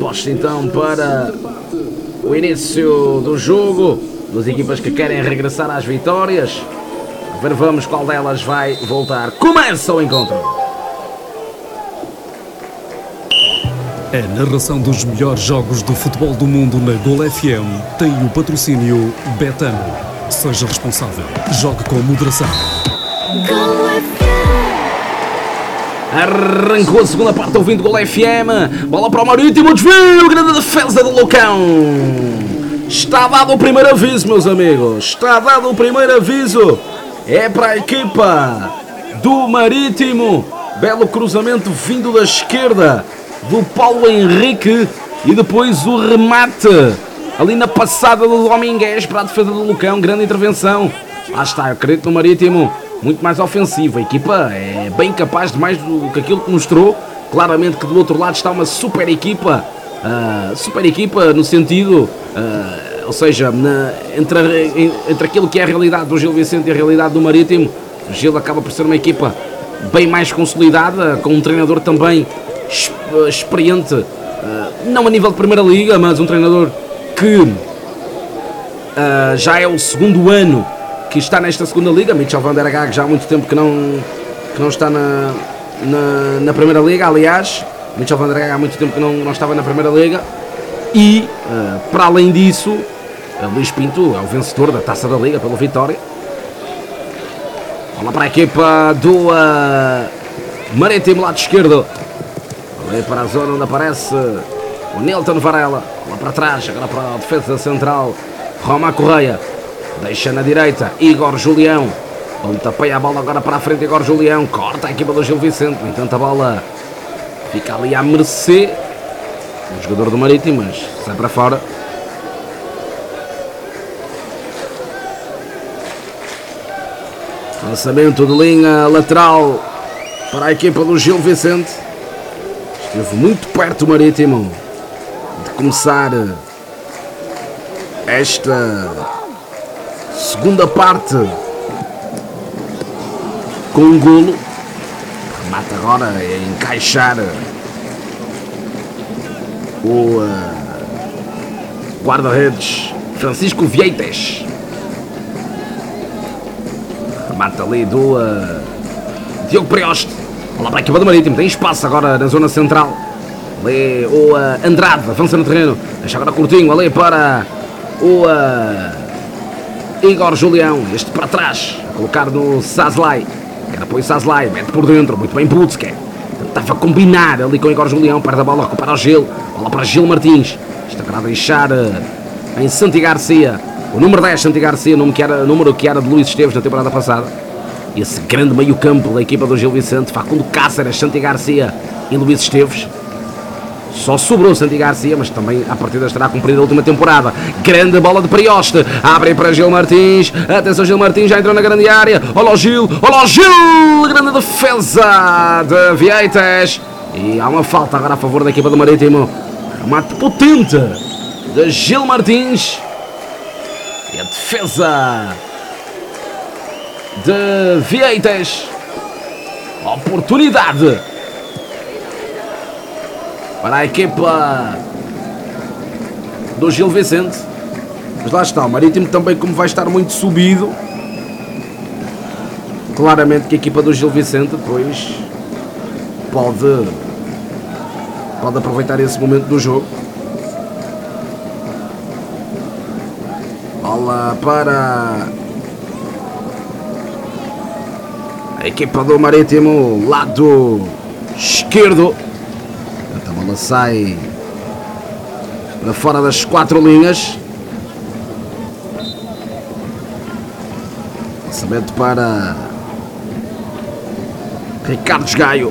aposta então para o início do jogo. Duas equipas que querem regressar às vitórias. A ver, vamos qual delas vai voltar. Começa o encontro. A narração dos melhores jogos do futebol do mundo na Gol FM tem o patrocínio Betano. Seja responsável. Jogue com moderação. Arrancou a segunda parte ouvindo Gol FM. Bola para o Marítimo, desvio, grande defesa do Lucão. Está dado o primeiro aviso, meus amigos. Está dado o primeiro aviso. É para a equipa do Marítimo. Belo cruzamento vindo da esquerda do Paulo Henrique. E depois o remate ali na passada do Domingues para a defesa do Lucão. Grande intervenção. Lá está, eu acredito no Marítimo muito mais ofensivo. A equipa é bem capaz de mais do que aquilo que mostrou. Claramente que do outro lado está uma super equipa. Super equipa no sentido, ou seja, entre aquilo que é a realidade do Gil Vicente e a realidade do Marítimo. O Gil acaba por ser uma equipa bem mais consolidada, com um treinador também experiente, não a nível de Primeira Liga, mas um treinador que já é o segundo ano que está nesta segunda Liga. Michel van der Gaag já há muito tempo que não está na Primeira Liga. Aliás, Michel van der Gaag há muito tempo que não estava na Primeira Liga. E, para além disso, Luís Pinto é o vencedor da Taça da Liga pelo Vitória. Bola para a equipa do Marítimo, lado esquerdo. Aí para a zona onde aparece o Nilton Varela. Bola para trás, agora para a defesa central. Roma Correia. Deixa na direita Igor Julião. Tapeia a bola agora para a frente. Igor Julião corta a equipa do Gil Vicente. No entanto, a bola fica ali à mercê do jogador do Marítimo, mas sai para fora. Lançamento de linha lateral para a equipa do Gil Vicente. Esteve muito perto o Marítimo de começar esta segunda parte com um golo. Remata agora é encaixar o guarda-redes Francisco Vieites. Remata ali do Diogo Prioste. Olá para a equipa do Marítimo, tem espaço agora na zona central. Ali o Andrade avança no terreno. Deixa agora curtinho ali para o Igor Julião. Este para trás, a colocar no Sazlai. Quer apoio Sazlai, mete por dentro, muito bem Putzke. Tentava combinar ali com o Igor Julião. Perde a bola, recupera o Gil. Bola para Gil Martins. Está agora a deixar em Santi Garcia. O número 10, Santi Garcia, número que era de Luís Esteves na temporada passada. Esse grande meio campo da equipa do Gil Vicente. Facundo Cáceres, Santi Garcia e Luís Esteves. Só sobrou Santi Garcia, mas também a partida estará cumprida a última temporada. Grande bola de Prioste. Abre para Gil Martins. Atenção, Gil Martins já entrou na grande área. Olha o Gil. Olha o Gil. Grande defesa de Vieites. E há uma falta agora a favor da equipa do Marítimo. Remate potente de Gil Martins. E a defesa de Vieites. Oportunidade para a equipa do Gil Vicente. Mas lá está, o Marítimo também, como vai estar muito subido, claramente que a equipa do Gil Vicente depois pode aproveitar esse momento do jogo. Bola para a equipa do Marítimo, lado esquerdo. A bola sai para fora das 4 linhas. Lançamento para Ricardo Gaio.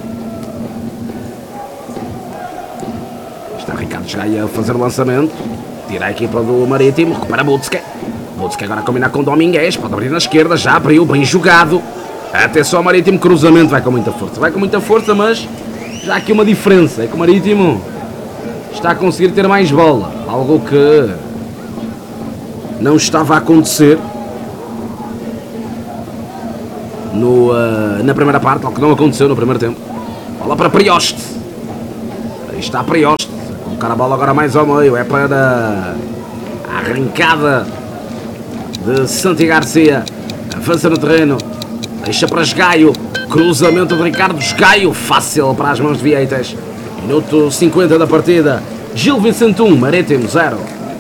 Está Ricardo Gaio a fazer o lançamento. Tira a equipa do Marítimo, recupera Butzke. Butzke agora a combinar com Domingues. Pode abrir na esquerda, já abriu, bem jogado. Atenção ao Marítimo, cruzamento, vai com muita força, mas já há aqui uma diferença, é que o Marítimo está a conseguir ter mais bola, algo que não estava a acontecer na primeira parte, algo que não aconteceu no primeiro tempo. Bola para Prioste, aí está Prioste, a Tocar a bola agora mais ao meio. É para a arrancada de Santi Garcia. Avança no terreno. Deixa para Esgaio. Cruzamento de Ricardo Esgaio. Fácil para as mãos de Vieites. Minuto 50 da partida. Gil Vicente 1, Marítimo 0.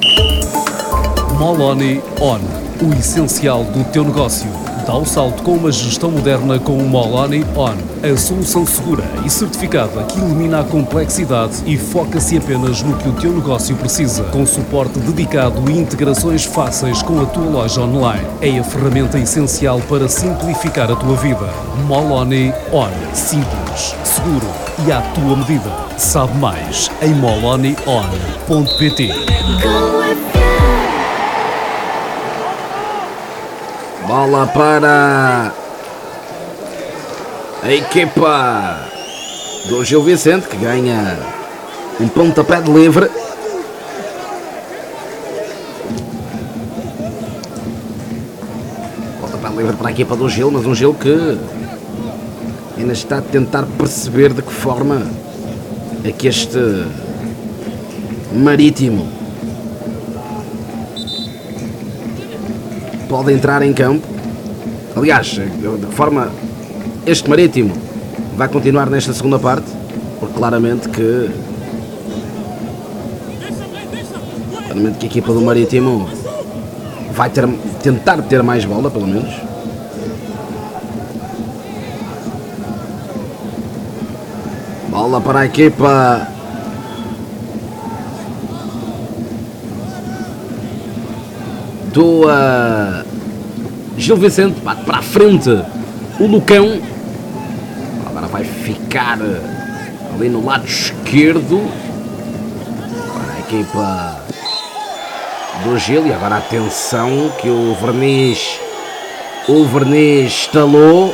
Moloni On. O essencial do teu negócio. Dá o salto com uma gestão moderna com o Moloni On. A solução segura e certificada que elimina a complexidade e foca-se apenas no que o teu negócio precisa. Com suporte dedicado e integrações fáceis com a tua loja online. É a ferramenta essencial para simplificar a tua vida. Moloni On. Simples, seguro e à tua medida. Sabe mais em molonion.pt. Bola para a equipa do Gil Vicente, que ganha um pontapé de livre. Pontapé de livre para a equipa do Gil, mas um Gil que ainda está a tentar perceber de que forma é que este Marítimo pode entrar em campo. Aliás, de que forma este Marítimo vai continuar nesta segunda parte, porque claramente que a equipa do Marítimo vai tentar ter mais bola, pelo menos. Bola para a equipa do Gil Vicente. Bate para a frente o Lucão. Agora vai ficar ali no lado esquerdo para a equipa do Gil. E agora atenção que o verniz estalou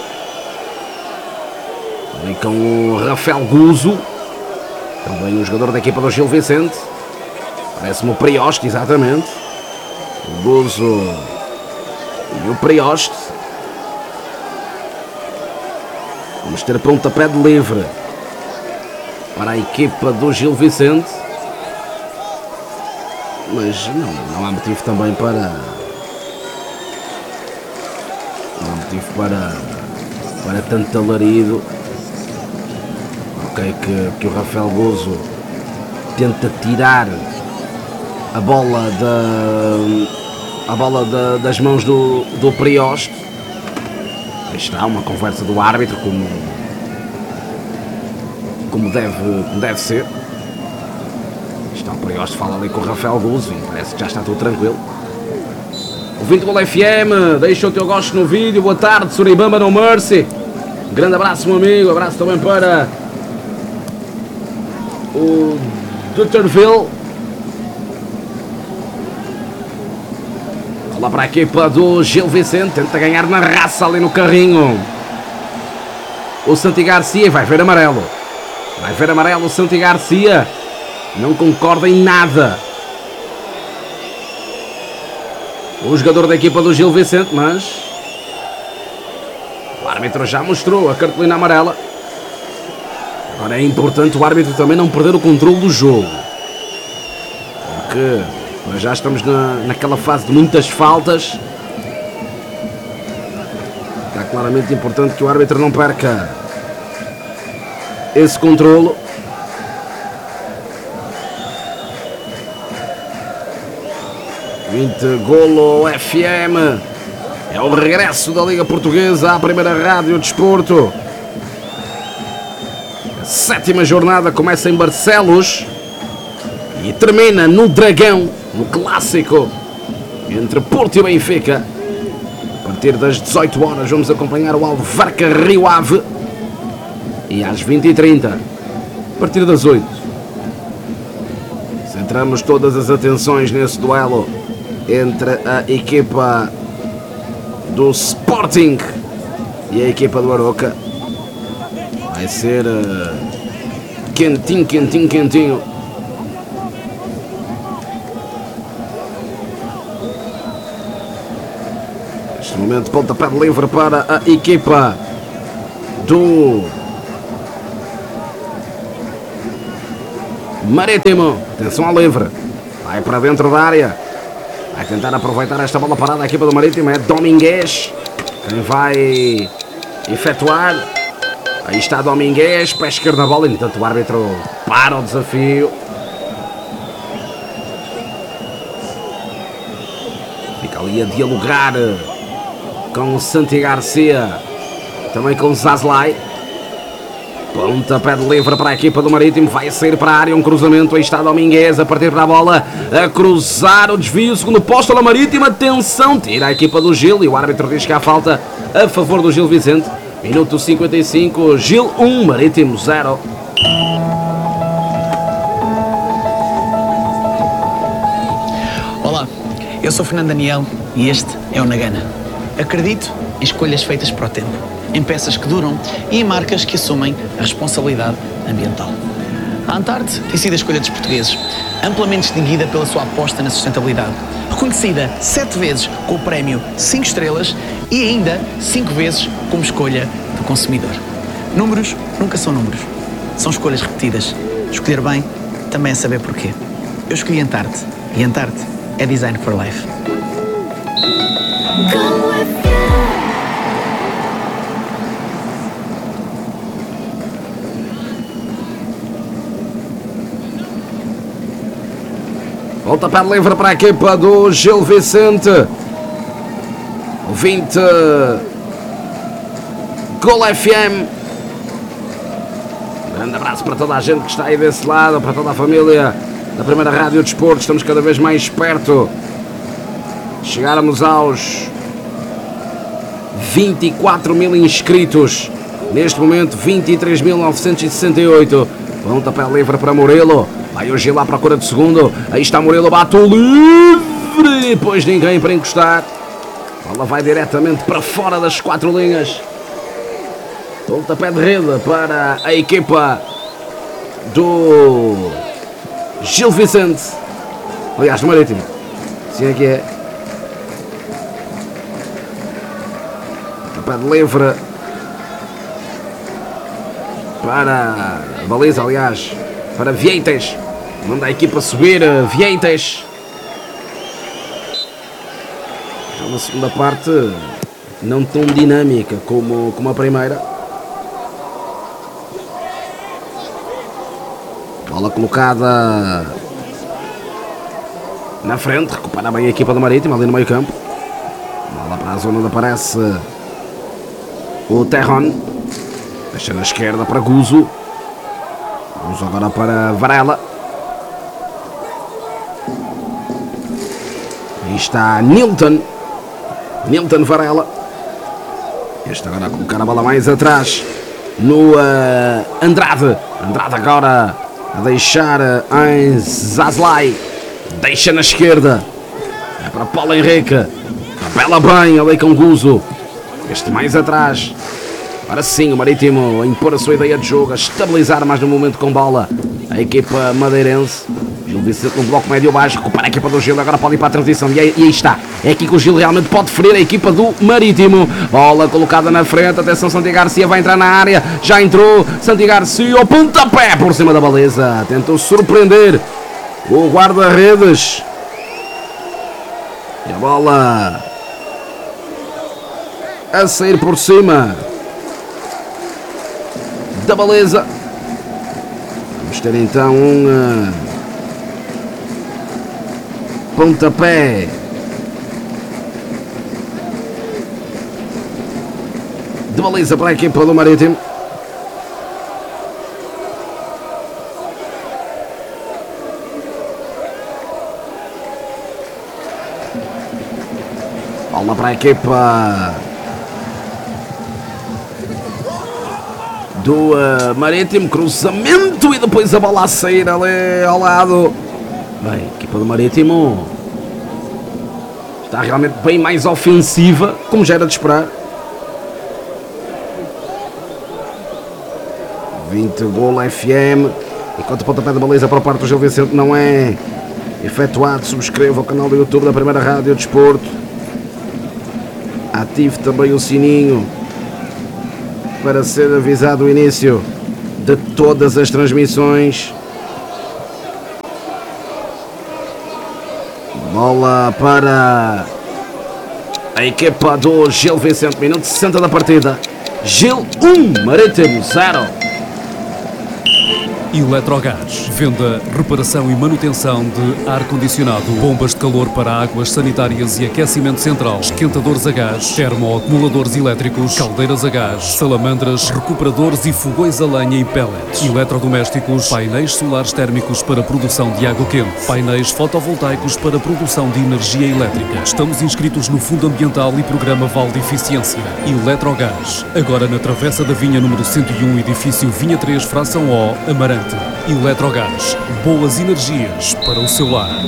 ali com o Rafael Guzo, também um jogador da equipa do Gil Vicente. Parece-me o Prioste, exatamente. O Guzo e o Prioste. Vamos ter pontapé de livre para a equipa do Gil Vicente. Mas não há motivo também para... Não há motivo para tanto alarido. Ok, que o Rafael Guzo tenta tirar a bola das mãos do Prioste. Aí está uma conversa do árbitro como deve ser. Está o Prioste, fala ali com o Rafael Guzo e parece que já está tudo tranquilo. Ouvinte do Gol FM, deixa o teu gosto no vídeo. Boa tarde, Suribamba no Mercy. Um grande abraço, meu amigo. Abraço também para o Dutterville. Lá para a equipa do Gil Vicente, tenta ganhar na raça ali no carrinho o Santi Garcia. Vai ver amarelo o Santi Garcia, não concorda em nada o jogador da equipa do Gil Vicente, mas o árbitro já mostrou a cartolina amarela. Agora é importante o árbitro também não perder o controle do jogo, porque nós já estamos naquela fase de muitas faltas. Está claramente importante que o árbitro não perca esse controlo. Golo FM. É o regresso da Liga Portuguesa à primeira rádio de desporto. A 7ª jornada começa em Barcelos e termina no Dragão, no clássico entre Porto e Benfica. A partir das 18 horas vamos acompanhar o Alverca Rio Ave. E às 20h30, a partir das 8, centramos todas as atenções nesse duelo entre a equipa do Sporting e a equipa do Aroca. Vai ser quentinho. Neste momento, pontapé de livre para a equipa do Marítimo. Atenção ao livre. Vai para dentro da área. Vai tentar aproveitar esta bola parada. A equipa do Marítimo é Domingues quem vai efetuar. Aí está Domingues, pé esquerdo da bola. E, entanto, o árbitro para o desafio. Fica ali a dialogar com o Santi Garcia, também com o Zaslai. Pontapé de livre para a equipa do Marítimo. Vai sair para a área um cruzamento. Aí está Domingues a partir para a bola, a cruzar o desvio. Segundo posto da Marítimo. Atenção, tira a equipa do Gil. E o árbitro diz que há falta a favor do Gil Vicente. Minuto 55. Gil 1, Marítimo 0. Olá, eu sou Fernando Daniel e este é o Nagana. Acredito em escolhas feitas para o tempo, em peças que duram e em marcas que assumem a responsabilidade ambiental. A Antarte tem sido a escolha dos portugueses, amplamente distinguida pela sua aposta na sustentabilidade, reconhecida 7 vezes com o prémio 5 estrelas e ainda 5 vezes como escolha do consumidor. Números nunca são números, são escolhas repetidas. Escolher bem também é saber porquê. Eu escolhi Antarte e Antarte é Design for Life. Volta para livre para a equipa do Gil Vicente. O 20 Gol FM. Um grande abraço para toda a gente que está aí desse lado, para toda a família da Primeira Rádio Desporto. Estamos cada vez mais perto de chegarmos aos 24 mil inscritos. Neste momento 23.968. Pontapé livre para Murilo. Vai o Gil à procura de segundo. Aí está Murilo, bate o livre. Pois ninguém para encostar. A bola vai diretamente para fora das 4 linhas. Pontapé de rede para a equipa do Gil Vicente. Aliás, do Marítimo. Assim é que é. Pontapé de livre para a baliza, aliás, para Vieites. Manda a equipa subir, Vieites. Já uma segunda parte não tão dinâmica como a primeira. Bola colocada na frente, recupera bem a equipa do Marítimo ali no meio campo. Bola para a zona onde aparece o Terron. Deixa na esquerda para Guzo. Guzo agora para Varela. Aí está Nilton Varela. Este agora a colocar a bola mais atrás no Andrade agora a deixar em Zaslai. Deixa na esquerda. É para Paulo Henrique. Tabela bem ali com Guzo. Este mais atrás. Agora sim o Marítimo a impor a sua ideia de jogo, a estabilizar mais no momento com bola a equipa madeirense. Gil Vicente no bloco médio-baixo, recupera a equipa do Gil, agora pode ir para a transição e aí está. É aqui que o Gil realmente pode ferir a equipa do Marítimo. Bola colocada na frente, atenção, Santi Garcia vai entrar na área, já entrou, Santi Garcia, o pontapé por cima da baliza, tentou surpreender o guarda-redes. E a bola a sair por cima da baliza. Vamos ter então um pontapé de baliza para a equipa do Marítimo. Bola para a equipa do Marítimo, cruzamento e depois a bola a sair ali ao lado. Bem, a equipa do Marítimo está realmente bem mais ofensiva, como já era de esperar. 20 Gol FM. Enquanto o pontapé de baliza para a parte do Gil Vicente não é efetuado, subscreva o canal do YouTube da Primeira Rádio Desporto. Ative também o sininho para ser avisado o início de todas as transmissões. Bola para a equipa do Gil Vicente, minuto 60 da partida. Gil 1, Marítimo 0. Eletrogás. Venda, reparação e manutenção de ar-condicionado, bombas de calor para águas sanitárias e aquecimento central, esquentadores a gás, termoacumuladores elétricos, caldeiras a gás, salamandras, recuperadores e fogões a lenha e pellets, eletrodomésticos, painéis solares térmicos para produção de água quente, painéis fotovoltaicos para produção de energia elétrica. Estamos inscritos no Fundo Ambiental e Programa Vale de Eficiência. Eletrogás. Agora na Travessa da Vinha número 101, edifício Vinha 3, fração O, Amarante. Eletrogás, boas energias para o seu lar.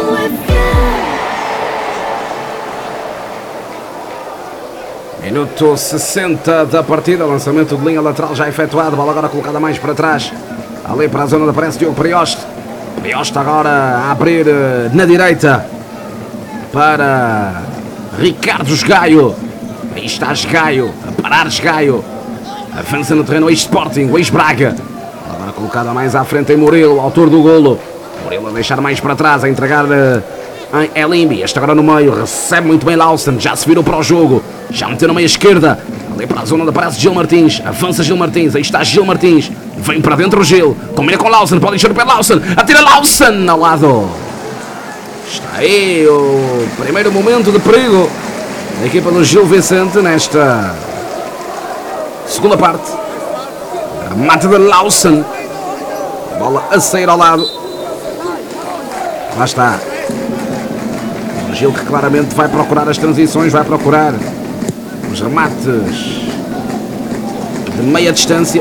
Minuto 60 da partida, lançamento de linha lateral já efetuado, bola agora colocada mais para trás, ali para a zona da pressa, Diogo Prioste. Prioste agora a abrir na direita para Ricardo Esgaio. Aí está Esgaio, a parar Esgaio, avança no terreno o ex-Sporting, o ex-Braga. Agora colocada mais à frente em Murilo, autor do golo. Murilo a deixar mais para trás, a entregar em Elimbi. Este agora no meio, recebe muito bem Lawson, já se virou para o jogo, já meteu na meia esquerda, ali para a zona da parece Gil Martins, avança Gil Martins, aí está Gil Martins, vem para dentro o Gil, combina com Lawson, pode encher o pé Lawson, atira Lawson ao lado. Está aí o primeiro momento de perigo da equipa do Gil Vicente nesta segunda parte. Mata de Lawson, bola a sair ao lado, lá está o Gil, que claramente vai procurar as transições, vai procurar os remates de meia distância.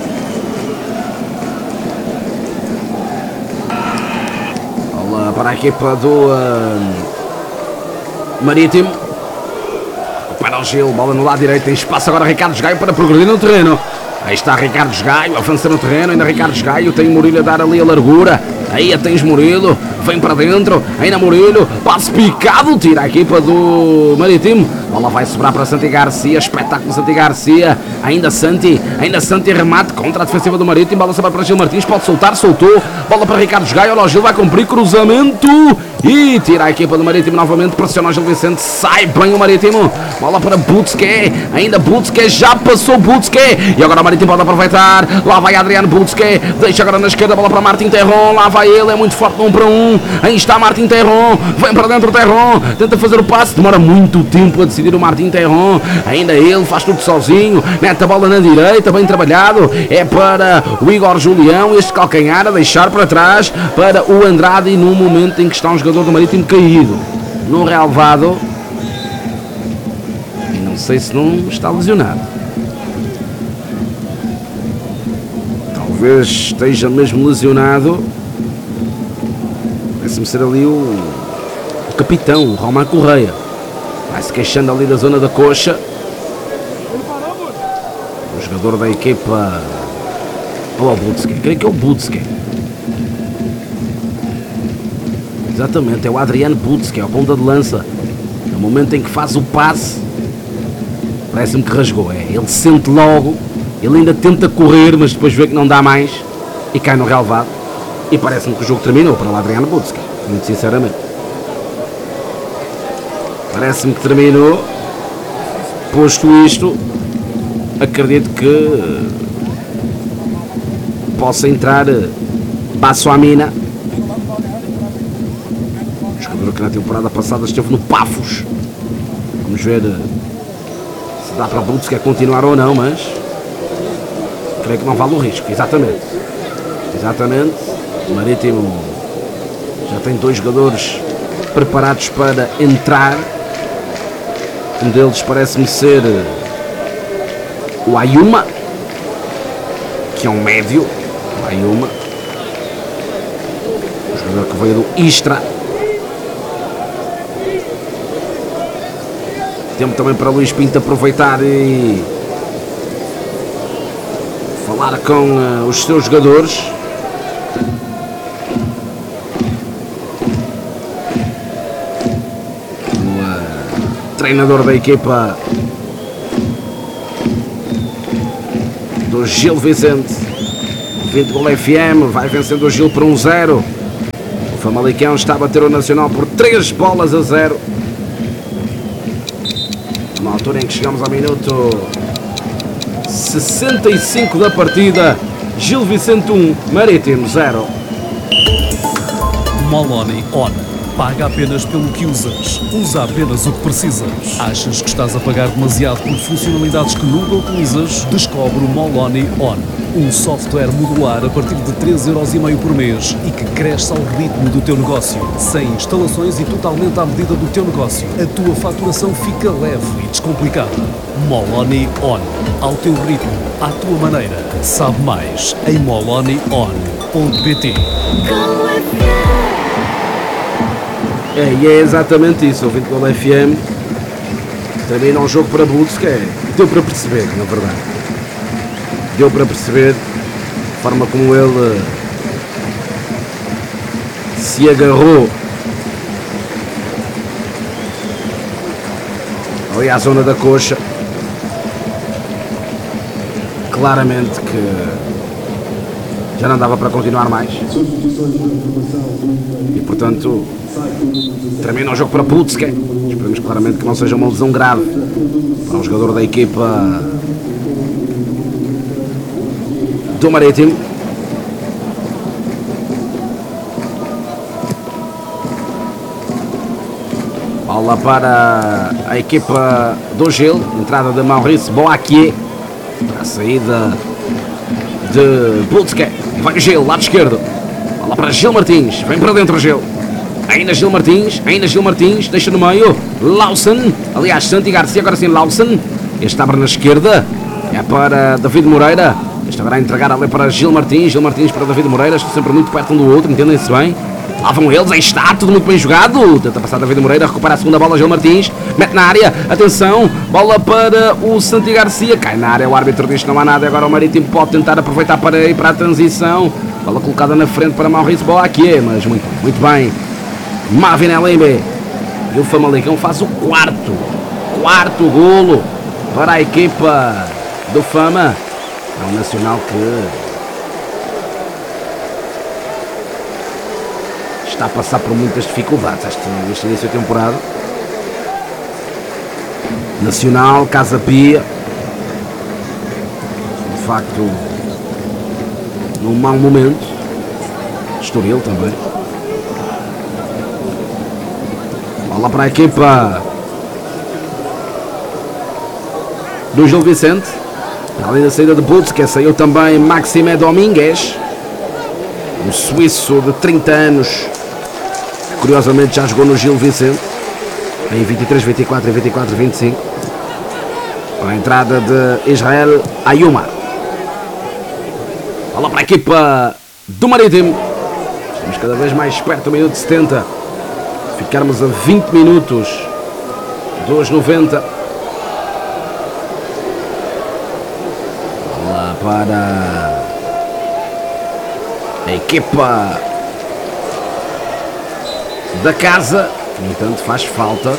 Bola para a equipa do Marítimo, para o Gil, bola no lado direito, tem espaço agora Ricardo Esgaio para progredir no terreno. Aí está Ricardo Esgaio, avança no terreno, ainda Ricardo Esgaio, tem Murilo a dar ali a largura, aí a tens Murilo, vem para dentro, ainda Murilo, passe picado, tira a equipa do Marítimo, bola vai sobrar para Santi Garcia, espetáculo Santi Garcia, ainda Santi remate contra a defensiva do Marítimo, bola sobra para Gil Martins, pode soltar, soltou, bola para Ricardo Esgaio, olha o Gil vai cumprir, cruzamento, e tira a equipa do Marítimo novamente, pressiona o Gil Vicente, sai bem o Marítimo, bola para Butzke, ainda Butzke, já passou Butzke, e agora o Marítimo pode aproveitar, lá vai Adriano Butzke, deixa agora na esquerda, bola para Martin Terron, lá vai ele, é muito forte no 1 para 1, aí está Martin Terron, vem para dentro o Terron, tenta fazer o passe, demora muito tempo a decidir o Martin Terron, ainda ele faz tudo sozinho, mete a bola na direita, bem trabalhado, é para o Igor Julião, este calcanhar a deixar para trás, para o Andrade, e no momento em que está um jogador do Marítimo caído no relvado, e não sei se não está lesionado, talvez esteja mesmo lesionado, parece-me ser ali o capitão, o Román Correia, vai se queixando ali da zona da coxa, o jogador da equipa, ou o Butzke, creio que é o Butzke. Exatamente, é o Adriano Butzke, é a ponta de lança. No momento em que faz o passe, parece-me que rasgou. Ele sente logo, ele ainda tenta correr, mas depois vê que não dá mais e cai no relvado. E parece-me que o jogo terminou para o Adriano Butzke, muito sinceramente. Parece-me que terminou. Posto isto, acredito que possa entrar Basso Amina, jogador que na temporada passada esteve no Pafos. Vamos ver se dá para Butzke continuar ou não, mas creio que não vale o risco. Exatamente, o Marítimo já tem dois jogadores preparados para entrar. Um deles parece-me ser o Ayuma, que é um médio. O Ayuma, o jogador que veio do Istra. Tempo também para Luís Pinto aproveitar e falar com os seus jogadores. Treinador da equipa do Gil Vicente, 20 Gol FM, vai vencendo o Gil por 1-0. O Famalicão está a bater o Nacional por 3-0. Na altura em que chegamos ao minuto 65 da partida. Gil Vicente 1, Marítimo 0. Moloney On. Paga apenas pelo que usas. Usa apenas o que precisas. Achas que estás a pagar demasiado por funcionalidades que nunca utilizas? Descobre o Moloney On. Um software modular a partir de 3,5€ por mês e que cresce ao ritmo do teu negócio. Sem instalações e totalmente à medida do teu negócio. A tua faturação fica leve e descomplicada. Moloney On. Ao teu ritmo, à tua maneira. Sabe mais em moloneyone.pt. E é exatamente isso, ouvinte do FM. Termina um jogo para Bulls que deu para perceber, na verdade. Deu para perceber a forma como ele se agarrou ali à zona da coxa. Claramente que já não dava para continuar mais. E portanto termina o jogo para Putske. Esperemos claramente que não seja uma lesão grave para um jogador da equipa do Marítimo. Bola para a equipa do Gil. Entrada de Maurice Boaquier. A saída de Putske. Vai o Gil, lado esquerdo. Bola para Gil Martins. Vem para dentro Gil. Ainda Gil Martins, deixa no meio, Lawson, aliás, Santi Garcia, agora sim Lawson, este abre na esquerda, é para David Moreira, este agora a entregar ali para Gil Martins para David Moreira, estão sempre muito perto um do outro, entendem-se bem, lá vão eles, aí está, tudo muito bem jogado, tenta passar David Moreira, recupera a segunda bola, Gil Martins, mete na área, atenção, bola para o Santi Garcia, cai na área, o árbitro diz que não há nada, agora o Marítimo pode tentar aproveitar para ir para a transição, bola colocada na frente para Maurice Boaquier, mas muito bem. Marvin Elimbe e o Famalicão faz o quarto golo para a equipa do Fama. É um Nacional que está a passar por muitas dificuldades este início de temporada. Nacional, Casa Pia, de facto num mau momento. Estoril também. Bola para a equipa do Gil Vicente. Além da saída de Putske, saiu também Maxime Domingues, um suíço de 30 anos, que curiosamente já jogou no Gil Vicente em 23, 24 e 24, 25. Para a entrada de Israel Ayuma. Bola para a equipa do Marítimo. Estamos cada vez mais perto do minuto 70. Ficarmos a 20 minutos dos 90. Lá para a equipa da casa. No entanto, faz falta.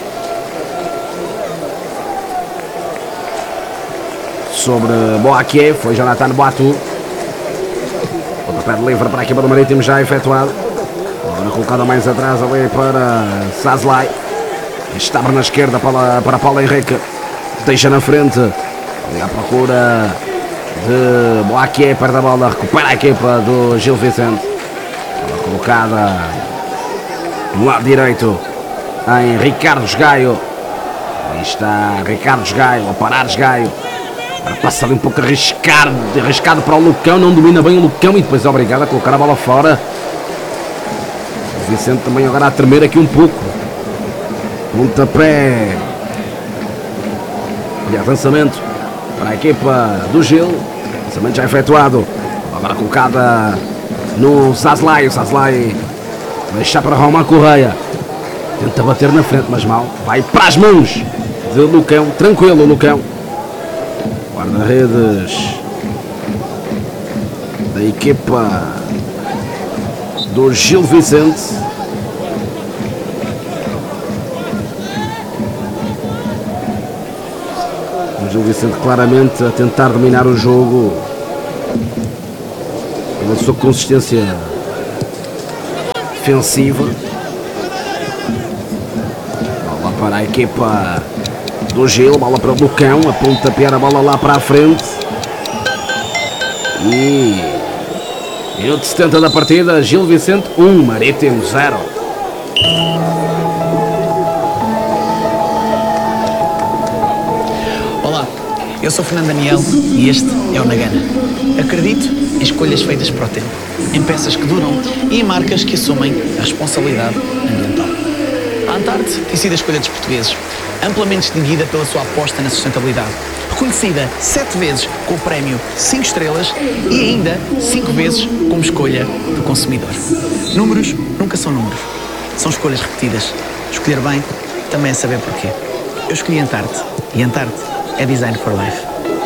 Sobre Boaquier, foi Jonathan Boatu. Pontapé de livre para a equipa do Marítimo já efetuado. Agora colocada mais atrás ali para Sazlai. Está na esquerda para Paulo Henrique. Deixa na frente. Ali à procura de Boaquier, perde a bola. Recupera a equipa do Gil Vicente. Bola colocada no lado direito em Ricardo Gaio. Aí está Ricardo Gaio a parar Gaio. Passa ali um pouco arriscado para o Lucão. Não domina bem o Lucão e depois é obrigado a colocar a bola fora. Vicente também agora a tremer aqui um pouco. Pontapé. Aliás, lançamento para a equipa do Gil. Lançamento já efetuado. Agora colocada no Sazlai. O Sazlai deixa para Roman Correia. Tenta bater na frente, mas mal. Vai para as mãos de Lucão. Tranquilo, Lucão. Guarda-redes da equipa do Gil Vicente. O Gil Vicente claramente a tentar dominar o jogo pela sua consistência defensiva. Bola para a equipa do Gil, bola para o Lucão, a pontapear a bola lá para a frente. E minuto 70 da partida, Gil Vicente 1, Marítimo 0. Olá, eu sou Fernando Daniel e este é o Nagana. Acredito em escolhas feitas para o tempo, em peças que duram e em marcas que assumem a responsabilidade ambiental. A Antarte tem sido a escolha dos portugueses, amplamente distinguida pela sua aposta na sustentabilidade, reconhecida 7 vezes com o prémio 5 estrelas e ainda 5 vezes como escolha do consumidor. Números nunca são números, são escolhas repetidas. Escolher bem também é saber porquê. Eu escolhi Antarte e Antarte é Design for Life.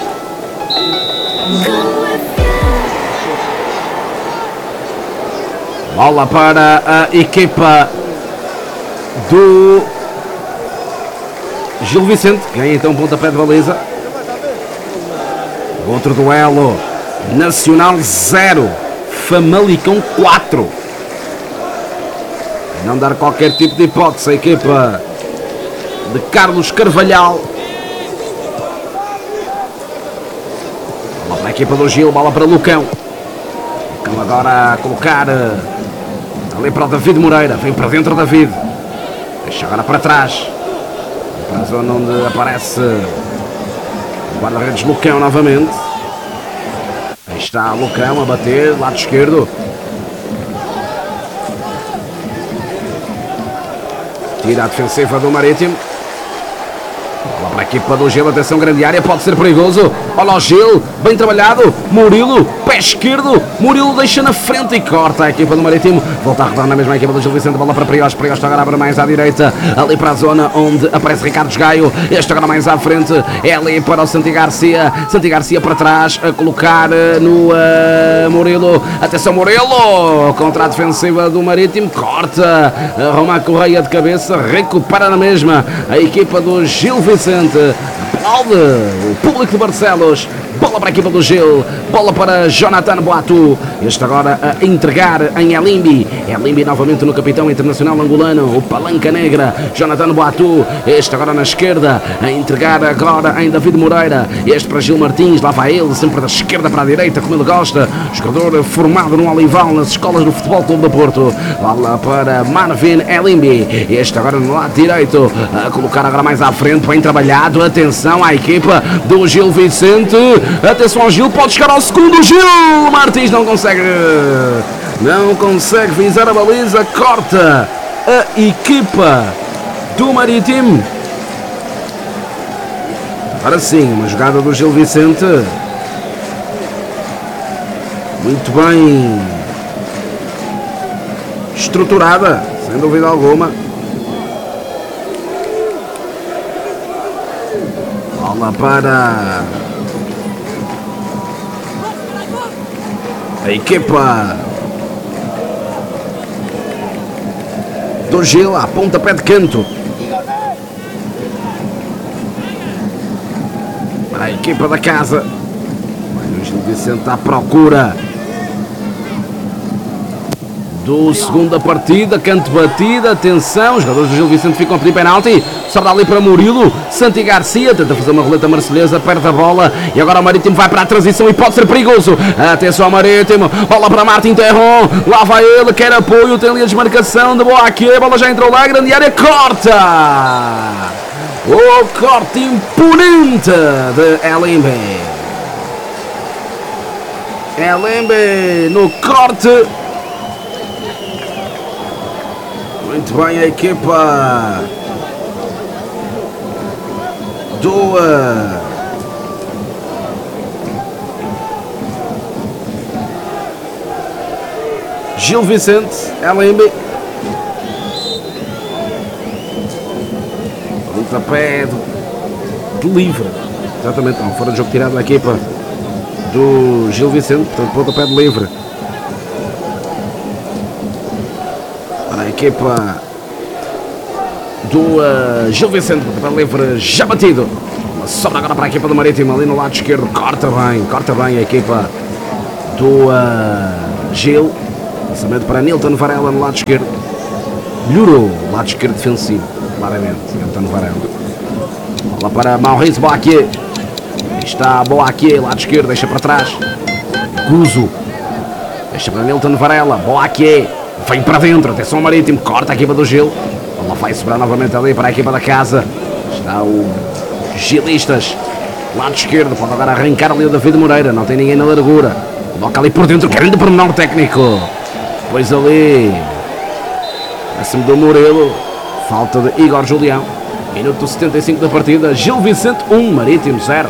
Bola para a equipa do Gil Vicente, ganha então pontapé de baliza. Outro duelo, Nacional 0, Famalicão 4. Não dar qualquer tipo de hipótese a equipa de Carlos Carvalhal. Bola para a equipa do Gil, bola para Lucão. Lucão agora a colocar ali para o David Moreira, vem para dentro David. Deixa agora para trás, para a zona onde aparece o guarda-redes Lucão novamente. Aí está Lucão a bater, lado esquerdo. Tira a defensiva do Marítimo. Bola para a equipa do Gil, atenção, grande área, pode ser perigoso. Olha o Gil, bem trabalhado. Murilo, pé esquerdo. Murilo deixa na frente e corta a equipa do Marítimo. Volta a rodar na mesma equipa do Gil Vicente. Bola para Priós, Priós agora abre mais à direita, ali para a zona onde aparece Ricardo Gaio. Este agora mais à frente, é ali para o Santi Garcia. Santi Garcia para trás, a colocar no Murilo. Atenção, Murilo, contra a defensiva do Marítimo, corta. Roma Correia de cabeça, recupera na mesma a equipa do Gil Vicente. Aplaude o público de Barcelos. Bola para a equipa do Gil, bola para Jonathan Boatu. Este agora a entregar em Elimbi. Elimbi novamente no capitão internacional angolano, o Palanca Negra, Jonathan Boatu. Este agora na esquerda, a entregar agora em David Moreira. Este para Gil Martins, lá vai ele, sempre da esquerda para a direita, como ele gosta. Jogador formado no Olival, nas escolas do Futebol Clube do Porto. Bola para Marvin Elimbi. Este agora no lado direito, a colocar agora mais à frente, bem trabalhado. Atenção à equipa do Gil Vicente. Atenção ao Gil, pode chegar ao segundo. Gil Martins não consegue visar a baliza, corta a equipa do Marítimo. Agora sim, uma jogada do Gil Vicente muito bem estruturada, sem dúvida alguma. Bola para a equipa do Gil, a pontapé de canto. Para a equipa da casa. O Gil Vicente à procura do segundo da partida, canto batida, atenção, os jogadores do Gil Vicente ficam a pedir penalti, sobra ali para Murilo, Santi Garcia, tenta fazer uma roleta marcelhesa, perde a bola, e agora o Marítimo vai para a transição e pode ser perigoso, atenção ao Marítimo, bola para Martin Terron, lá vai ele, quer apoio, tem ali a desmarcação de Boaquê, a bola já entrou lá, grande área, corta! O corte imponente de Elimbe. Elimbe no corte. Muito bem a equipa do Gil Vicente, Elimbe. Pontapé de livre. Exatamente, não, fora de jogo tirado da equipa do Gil Vicente, portanto, pontapé de livre. Para a equipa do Gil Vicente, pontapé de livre já batido. Uma sobra agora para a equipa do Marítimo, ali no lado esquerdo, corta bem a equipa do Gil. Lançamento para Nilton Varela no lado esquerdo. Melhorou o lado esquerdo defensivo, claramente. Nilton Varela. Bola para Maurice Boaquier. Está Boaquier, lado esquerdo, deixa para trás. Guzo. Deixa para Nilton Varela. Boaquier. Vem para dentro. Atenção ao Marítimo. Corta a equipa do Gil. Ela vai sobrar novamente ali para a equipa da casa. Está o Gilistas. Lado esquerdo. Pode agora arrancar ali o David Moreira. Não tem ninguém na largura. Coloca ali por dentro. Querendo pormenor técnico. Pois ali. Acima do Murilo. Falta de Igor Julião. Minuto 75 da partida. Gil Vicente 1. Marítimo 0.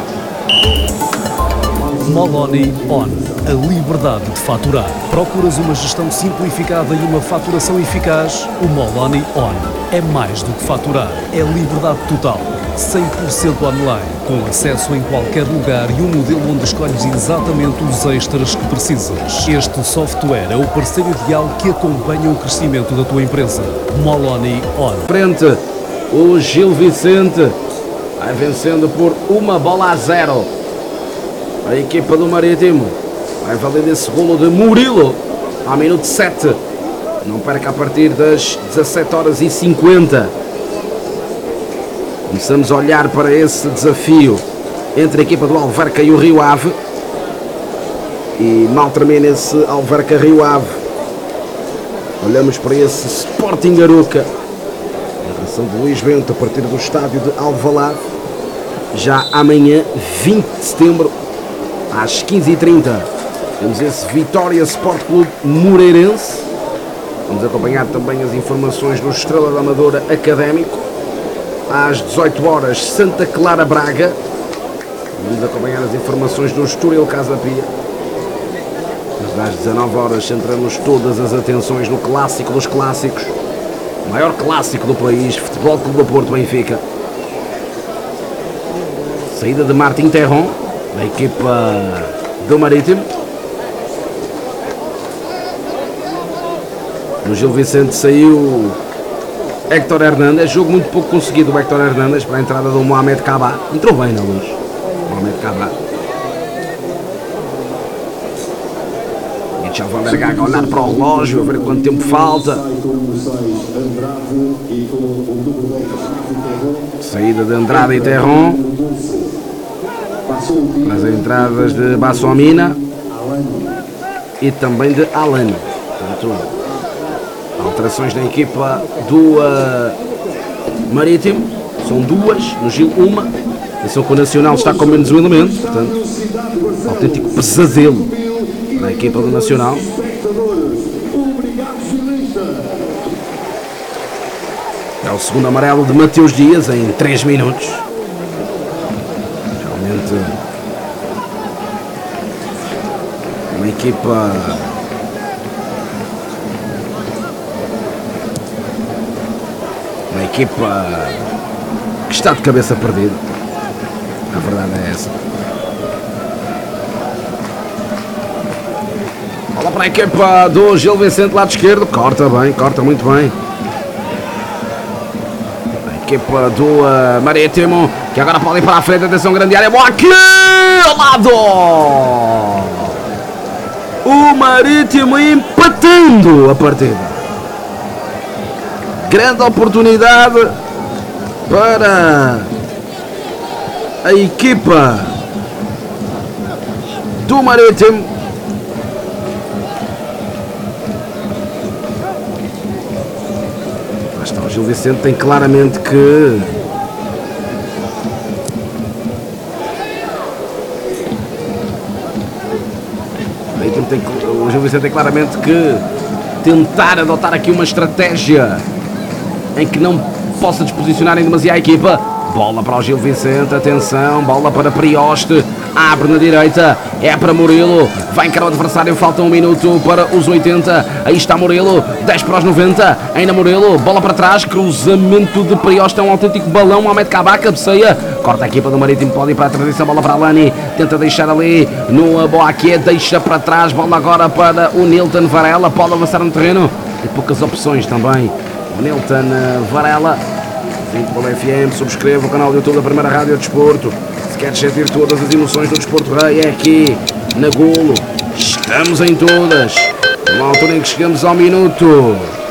Moloni On. A liberdade de faturar. Procuras uma gestão simplificada e uma faturação eficaz? O Moloni On é mais do que faturar. É liberdade total. 100% online, com acesso em qualquer lugar e um modelo onde escolhes exatamente os extras que precisas. Este software é o parceiro ideal que acompanha o crescimento da tua empresa. Moloni On. Frente, o Gil Vicente vai vencendo por 1-0. A equipa do Marítimo vai valer esse golo de Murilo ao minuto 7. Não perca a partir das 17h50. Começamos a olhar para esse desafio entre a equipa do Alverca e o Rio Ave. E mal termina esse Alverca Rio Ave, olhamos para esse Sporting Arouca. A narração de Luís Bento a partir do estádio de Alvalade. Já amanhã, 20 de setembro, às 15h30, temos esse Vitória Sport Clube Moreirense. Vamos acompanhar também as informações do Estrela da Amadora Académico. Às 18h, Santa Clara Braga. Vamos acompanhar as informações do Estoril Casa Pia. Mas às 19h centramos todas as atenções no clássico dos clássicos, o maior clássico do país, Futebol Clube do Porto Benfica. Saída de Martim Terron, da equipa do Marítimo. No Gil Vicente saiu Héctor Hernández, jogo muito pouco conseguido o Héctor Hernández para a entrada do Mohamed Kaba. Entrou bem na luz, Mohamed Kaba. Mitchell Van der Gaag a olhar para o relógio, a ver quanto tempo falta. Saída de Andrade e Terron. As entradas de Bassomina e também de Alan. Portanto, alterações na equipa do Marítimo. São duas, no Gil uma. Atenção que o Nacional está com menos um elemento. Portanto, autêntico pesadelo na equipa do Nacional. É o segundo amarelo de Mateus Dias em 3 minutos. Realmente uma equipa que está de cabeça perdida. A verdade é essa. Bola para a equipa do Gil Vicente, lado esquerdo. Corta bem, corta muito bem. A equipa do Marítimo, que agora pode ir para a frente. Atenção, grande área. Boa aqui ao lado. O Marítimo empatando a partida. Grande oportunidade para a equipa do Marítimo. Lá está, o Gil Vicente tem claramente que o Gil Vicente tem claramente que tentar adotar aqui uma estratégia em que não possa desposicionar em demasia a equipa. Bola para o Gil Vicente, atenção, bola para Prioste, abre na direita, é para Murilo, vai encarar o adversário, falta 1 minuto para os 80, aí está Murilo, 10 para os 90, ainda Murilo, bola para trás, cruzamento de Prioste, é um autêntico balão, Mohamed Kaba, cabeceia, corta a equipa do Marítimo, pode ir para a transição, bola para Alani, tenta deixar ali no Boaquier, deixa para trás, bola agora para o Nilton Varela, pode avançar no terreno, e poucas opções também. O Nilton Varela, Futebol FM, subscreva o canal do YouTube da Primeira Rádio Desporto. Se quer sentir todas as emoções do Desporto Rei, é aqui na Golo. Estamos em todas. numa altura em que chegamos ao minuto